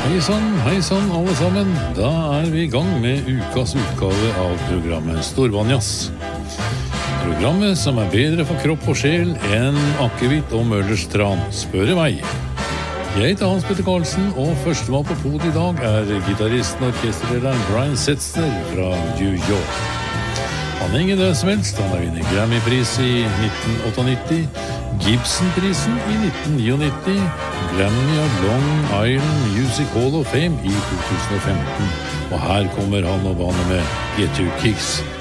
Hei sann alle sammen. Da vi I gang med ukas utgave av programmet Storbanjas. Programmet som bedre for kropp og sjel enn akevitt og Møllers tran, spør meg. Jeg heter Hans Petter Karlsen, og førstemann på pod I dag gitaristen og orkesterlederen Brian Setzer fra New York. Han ingen det som helst, han vunnet Grammy-pris I 1998, Gibson-prisen I 1999, Grammy of Long Island Music Hall of Fame I 2015. Og her kommer han og baner med Get Your Kicks